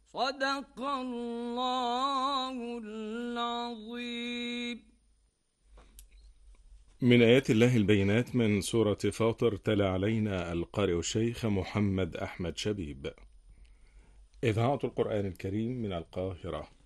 صدق الله العظيم. من آيات الله البينات من سورة فاطر، تلا علينا القارئ الشيخ محمد أحمد شبيب. إذاعة القرآن الكريم من القاهرة.